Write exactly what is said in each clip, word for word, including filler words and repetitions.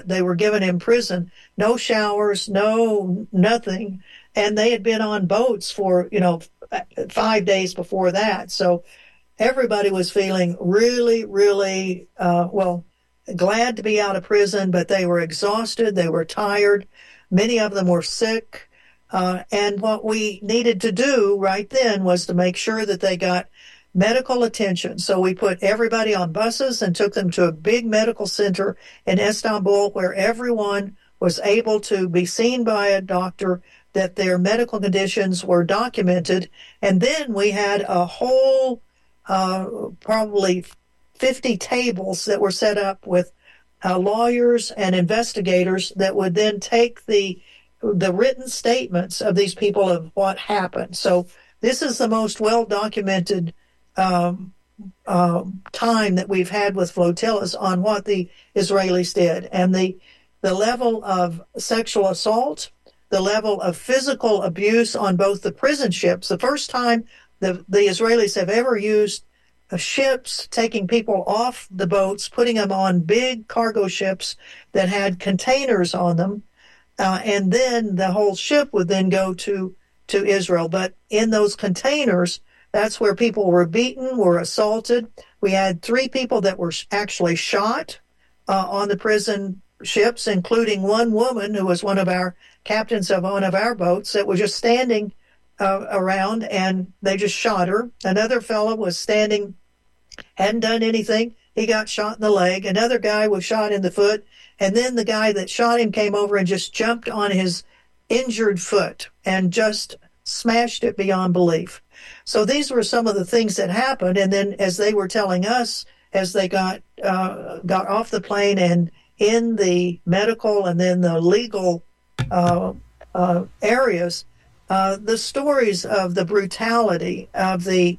what they were given in prison. No showers, no nothing. And they had been on boats for, you know, five days before that. So everybody was feeling really, really, uh, well, glad to be out of prison, but they were exhausted. They were tired. Many of them were sick. Uh, and what we needed to do right then was to make sure that they got medical attention. So we put everybody on buses and took them to a big medical center in Istanbul where everyone was able to be seen by a doctor, that their medical conditions were documented. And then we had a whole uh, probably fifty tables that were set up with uh, lawyers and investigators that would then take the the written statements of these people of what happened. So this is the most well-documented um, uh, time that we've had with flotillas on what the Israelis did. And the the level of sexual assault, the level of physical abuse on both the prison ships. The first time the, the Israelis have ever used uh, ships, taking people off the boats, putting them on big cargo ships that had containers on them, uh, and then the whole ship would then go to, to Israel. But in those containers, that's where people were beaten, were assaulted. We had three people that were actually shot uh, on the prison ships, including one woman who was one of our captains of one of our boats that was just standing uh, around, and they just shot her. Another fellow was standing, hadn't done anything. He got shot in the leg. Another guy was shot in the foot. And then the guy that shot him came over and just jumped on his injured foot and just smashed it beyond belief. So these were some of the things that happened. And then as they were telling us, as they got uh, got off the plane and in the medical and then the legal uh, uh, areas, uh, the stories of the brutality of the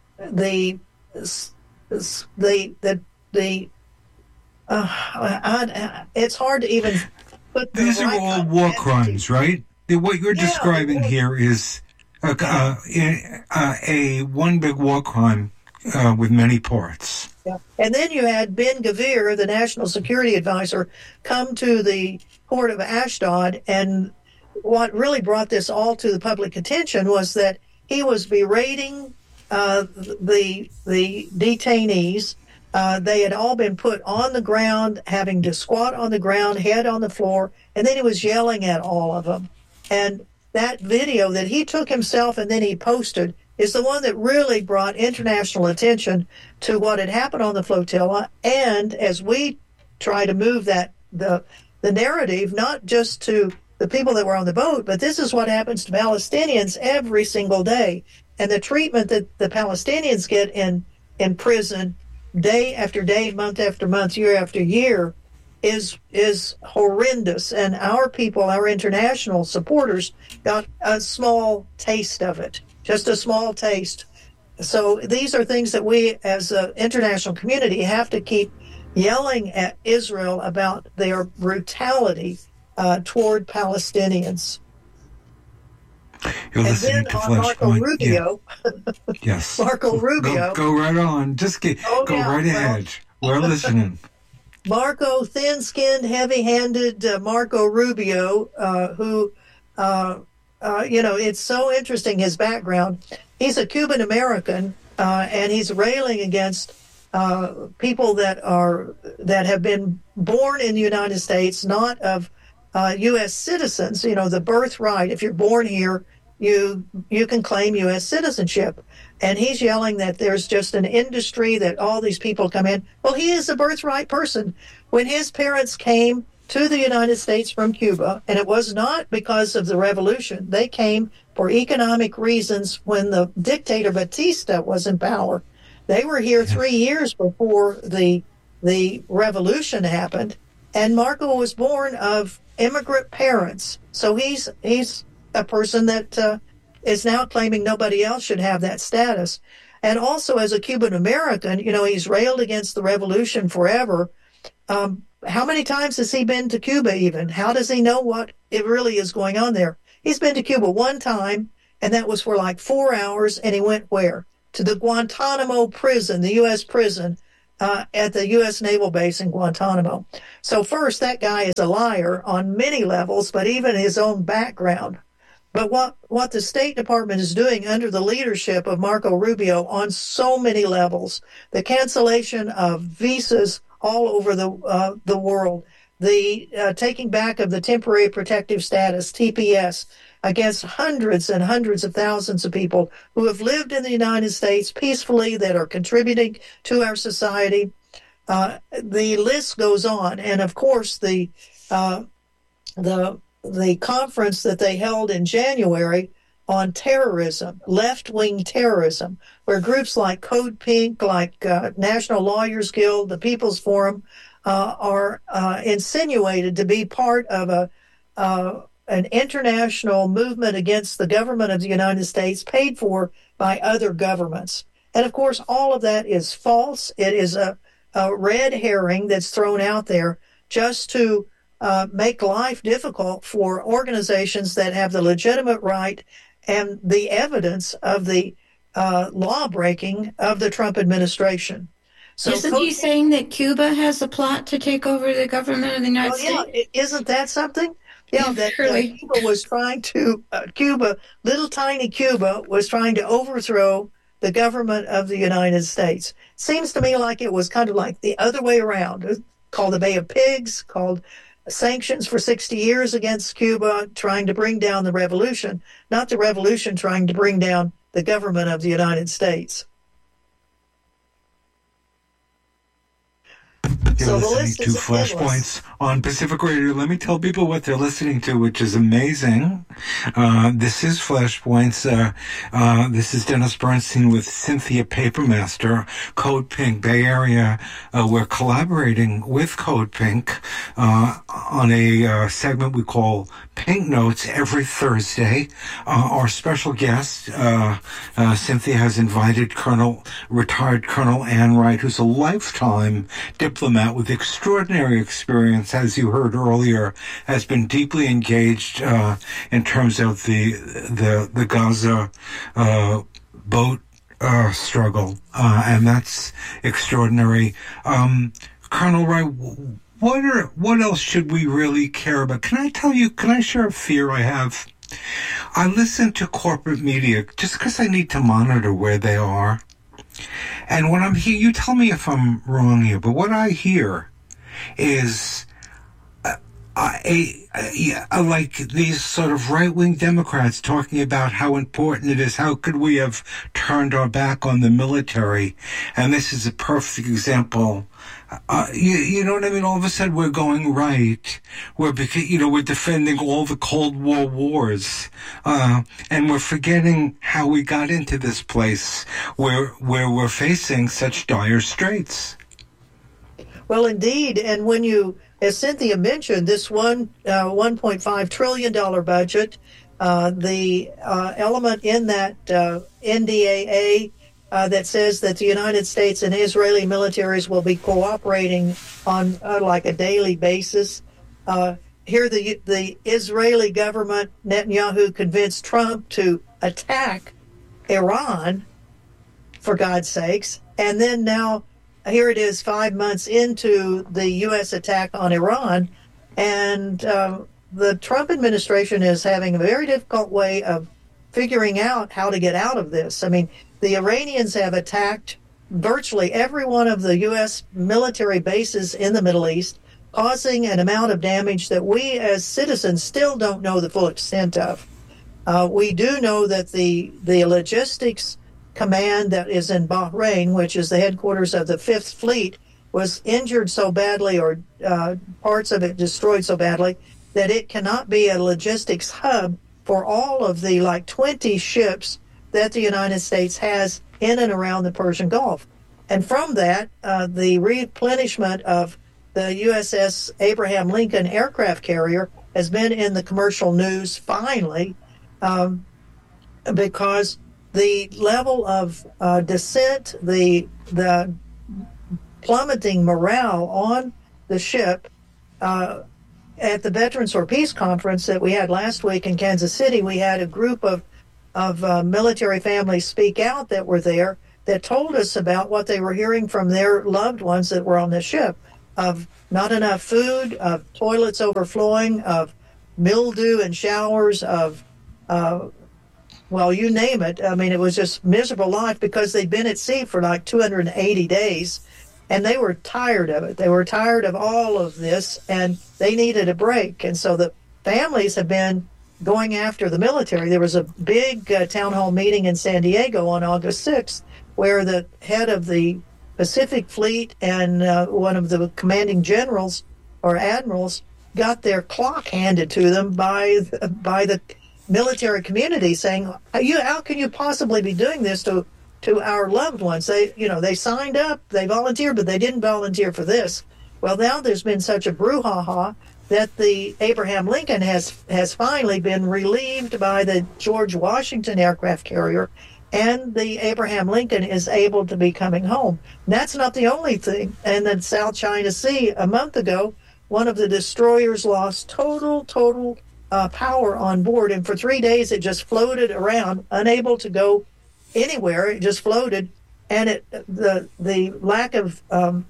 the the the the uh, I, it's hard to even put. These are all war crimes, right? What you're yeah, describing yeah. here is a, uh, a, a one big war crime uh, with many parts. Yeah. And then you had Ben-Gvir, the national security advisor, come to the port of Ashdod, and what really brought this all to the public attention was that he was berating uh, the the detainees. Uh, they had all been put on the ground, having to squat on the ground, head on the floor, and then he was yelling at all of them. And that video that he took himself and then he posted is the one that really brought international attention to what had happened on the flotilla. And as we try to move that the the narrative, not just to the people that were on the boat, but this is what happens to Palestinians every single day. And the treatment that the Palestinians get in, in prison day after day, month after month, year after year is is horrendous. And our people, our international supporters, got a small taste of it. Just a small taste. So these are things that we as an international community have to keep yelling at Israel about their brutality uh, toward Palestinians. You're and listening then to on Marco Flashpoint. Rubio. Yeah. Yes. Marco Rubio. Go, go right on. Just get, oh, go yeah, right well, ahead. We're listening. Marco, thin-skinned, heavy-handed uh, Marco Rubio, uh, who... Uh, Uh, you know, it's so interesting, his background. He's a Cuban American, uh, and he's railing against uh, people that are that have been born in the United States, not of uh, U S citizens. You know, the birthright. If you're born here, you you can claim U S citizenship. And he's yelling that there's just an industry that all these people come in. Well, he is a birthright person. When his parents came to the United States from Cuba, and it was not because of the revolution. They came for economic reasons when the dictator Batista was in power. They were here yes. three years before the the revolution happened, and Marco was born of immigrant parents. So he's he's a person that uh, is now claiming nobody else should have that status. And also as a Cuban American, you know, he's railed against the revolution forever. Um, How many times has he been to Cuba even? How does he know what it really is going on there? He's been to Cuba one time, and that was for like four hours, and he went where? To the Guantanamo prison, the U S prison, uh, at the U S Naval Base in Guantanamo. So first, that guy is a liar on many levels, but even his own background. But what, what the State Department is doing under the leadership of Marco Rubio on so many levels, the cancellation of visas all over the uh, the world, the uh, taking back of the temporary protective status, T P S, against hundreds and hundreds of thousands of people who have lived in the United States peacefully, that are contributing to our society. Uh, the list goes on. And of course, the uh, the the conference that they held in January on terrorism, left-wing terrorism, where groups like Code Pink, like uh, National Lawyers Guild, the People's Forum, uh, are uh, insinuated to be part of a uh, an international movement against the government of the United States, paid for by other governments. And of course, all of that is false. It is a, a red herring that's thrown out there just to Uh, make life difficult for organizations that have the legitimate right and the evidence of the uh, law breaking of the Trump administration. So Isn't Co- he saying that Cuba has a plot to take over the government of the United well, yeah, States? Isn't that something? Yeah, that uh, Cuba was trying to, uh, Cuba, little tiny Cuba, was trying to overthrow the government of the United States. Seems to me like it was kind of like the other way around. It's called the Bay of Pigs, called sanctions for sixty years against Cuba, trying to bring down the revolution, not the revolution trying to bring down the government of the United States. You're so listening to Flashpoints on Pacific Radio. Let me tell people what they're listening to, which is amazing. Uh, this is Flashpoints. Uh, uh, this is Dennis Bernstein with Cynthia Papermaster, Code Pink Bay Area. Uh, we're collaborating with Code Pink uh, on a uh, segment we call Pink Notes every Thursday. Uh, our special guest, uh, uh, Cynthia, has invited Colonel, retired Colonel Ann Wright, who's a lifetime diplomat with extraordinary experience, as you heard earlier, has been deeply engaged uh, in terms of the the, the Gaza uh, boat uh, struggle, uh, and that's extraordinary. Um, Colonel Wright, what are what else should we really care about? Can I tell you? Can I share a fear I have? I listen to corporate media just because I need to monitor where they are. And when I'm here, you tell me if I'm wrong here, but what I hear is uh, a, a, a, like these sort of right-wing Democrats talking about how important it is, how could we have turned our back on the military? And this is a perfect example. Uh, you, you know what I mean? All of a sudden we're going right. We're, you know, we're defending all the Cold War wars. Uh, and we're forgetting how we got into this place where, where we're facing such dire straits. Well, indeed. And when you, as Cynthia mentioned, this one, uh, one point five trillion dollars budget, uh, the, uh, element in that, uh, N D A A, Uh, that says that the United States and Israeli militaries will be cooperating on uh, like a daily basis. Uh, here, the the Israeli government, Netanyahu, convinced Trump to attack Iran, for God's sakes, and then now here it is, five months into the U S attack on Iran, and uh, the Trump administration is having a very difficult way of figuring out how to get out of this. I mean, the Iranians have attacked virtually every one of the U S military bases in the Middle East, causing an amount of damage that we as citizens still don't know the full extent of. Uh, we do know that the, the logistics command that is in Bahrain, which is the headquarters of the Fifth Fleet, was injured so badly, or uh, parts of it destroyed so badly, that it cannot be a logistics hub for all of the like twenty ships that the United States has in and around the Persian Gulf. And from that, uh, the replenishment of the U S S Abraham Lincoln aircraft carrier has been in the commercial news finally, um, because the level of uh, dissent, the the plummeting morale on the ship, uh, at the Veterans for Peace conference that we had last week in Kansas City, we had a group of of uh, military families speak out that were there, that told us about what they were hearing from their loved ones that were on the ship, of not enough food, of toilets overflowing, of mildew in showers, of, uh, well, you name it. I mean, it was just miserable life because they'd been at sea for like two hundred eighty days, and they were tired of it. They were tired of all of this, and they needed a break. And so the families have been going after the military. There was a big uh, town hall meeting in San Diego on August sixth where the head of the Pacific Fleet and uh, one of the commanding generals or admirals got their clock handed to them by by the military community, saying, "You, how can you possibly be doing this to to our loved ones? They, you know, they signed up, they volunteered, but they didn't volunteer for this." Well, now there's been such a brouhaha that the Abraham Lincoln has has finally been relieved by the George Washington aircraft carrier, and the Abraham Lincoln is able to be coming home. And that's not the only thing. And then South China Sea, a month ago, one of the destroyers lost total, total uh, power on board. And for three days, it just floated around, unable to go anywhere. It just floated. And it the the lack of um,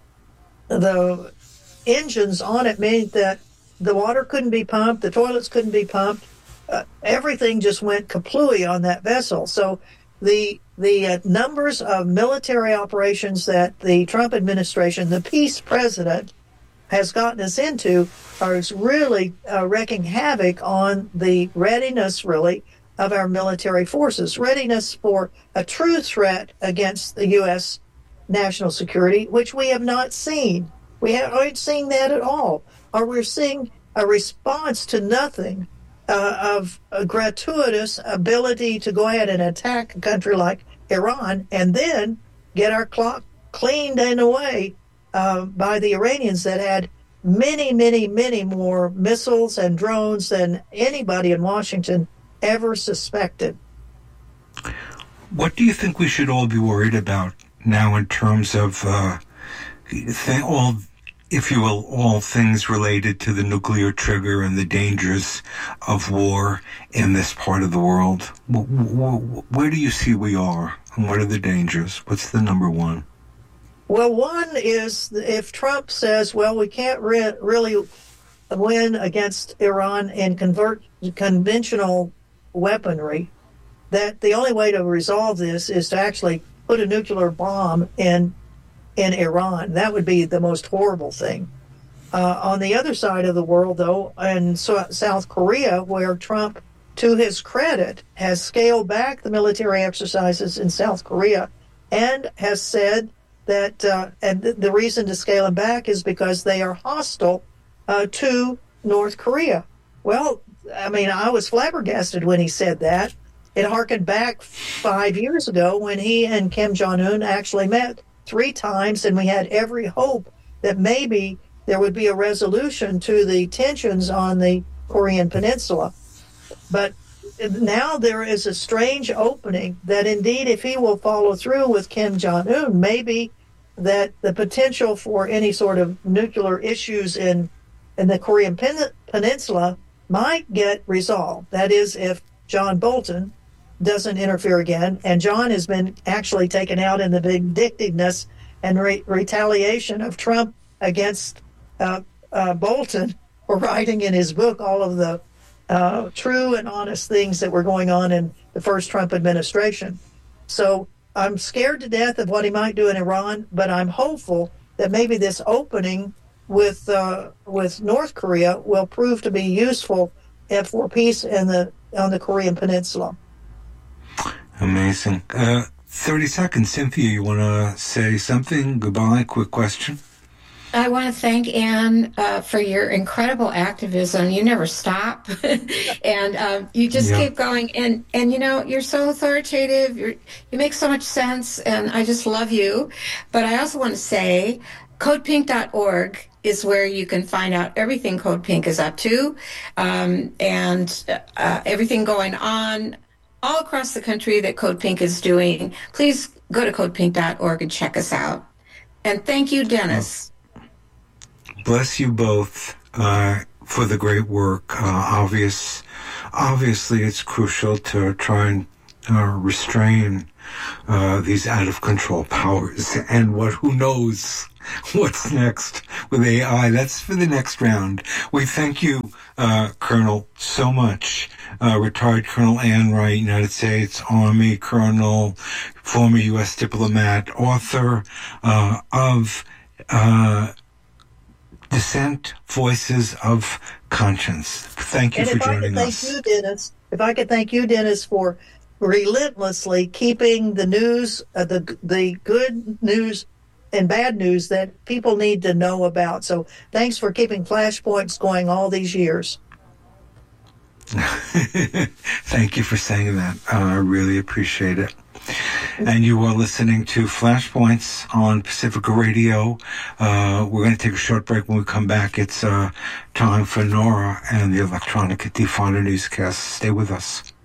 the engines on it meant that the water couldn't be pumped, the toilets couldn't be pumped. Uh, everything just went kaplooey on that vessel. So the the uh, numbers of military operations that the Trump administration, the peace president, has gotten us into are really uh, wreaking havoc on the readiness, really, of our military forces. Readiness for a true threat against the U S national security, which we have not seen. We haven't seen that at all. Or we're seeing a response to nothing uh, of a gratuitous ability to go ahead and attack a country like Iran and then get our clock cleaned and away uh, by the Iranians that had many, many, many more missiles and drones than anybody in Washington ever suspected. What do you think we should all be worried about now in terms of uh, th- all, if you will, all things related to the nuclear trigger and the dangers of war in this part of the world? Where do you see we are, and what are the dangers? What's the number one? Well, one is if Trump says, well, we can't re- really win against Iran and convert conventional weaponry, that the only way to resolve this is to actually put a nuclear bomb in in Iran. That would be the most horrible thing. Uh, on the other side of the world, though, in so- South Korea, where Trump, to his credit, has scaled back the military exercises in South Korea and has said that, uh, and th- the reason to scale them back is because they are hostile uh, to North Korea. Well, I mean, I was flabbergasted when he said that. It harkened back five years ago when he and Kim Jong-un actually met three times, and we had every hope that maybe there would be a resolution to the tensions on the Korean Peninsula. But now there is a strange opening that indeed, if he will follow through with Kim Jong-un, maybe that the potential for any sort of nuclear issues in, in the Korean Pen- Peninsula might get resolved. That is, if John Bolton doesn't interfere again, and John has been actually taken out in the vindictiveness and re- retaliation of Trump against uh, uh, Bolton for writing in his book all of the uh, true and honest things that were going on in the first Trump administration. So I'm scared to death of what he might do in Iran, but I'm hopeful that maybe this opening with uh, with North Korea will prove to be useful for peace in the on the Korean Peninsula. Amazing. Uh, thirty seconds. Cynthia, you want to say something? Goodbye. Quick question. I want to thank Anne uh, for your incredible activism. You never stop, and um, you just yeah. keep going. And, and you know, you're so authoritative. You're, you make so much sense, and I just love you. But I also want to say, code pink dot org is where you can find out everything Code Pink is up to, um, and uh, everything going on all across the country that Code Pink is doing. Please go to code pink dot org and check us out. And thank you, Dennis. Bless you both uh, for the great work. Uh, obvious, obviously, it's crucial to try and uh, restrain uh, these out-of-control powers. And what, who knows what's next with A I. That's for the next round. We thank you, uh, Colonel, so much. Uh, retired Colonel Ann Wright, United States Army Colonel, former U S diplomat, author uh, of uh, Dissent, Voices of Conscience. Thank you and for if joining I could us. Thank you, Dennis. If I could thank you, Dennis, for relentlessly keeping the news, uh, the the good news and bad news that people need to know about. So thanks for keeping Flashpoints going all these years. Thank you for saying that. Uh, I really appreciate it. And you are listening to Flashpoints on Pacifica Radio. Uh, we're going to take a short break. When we come back, it's uh, time for Nora and the Electronic Definer newscast. Stay with us.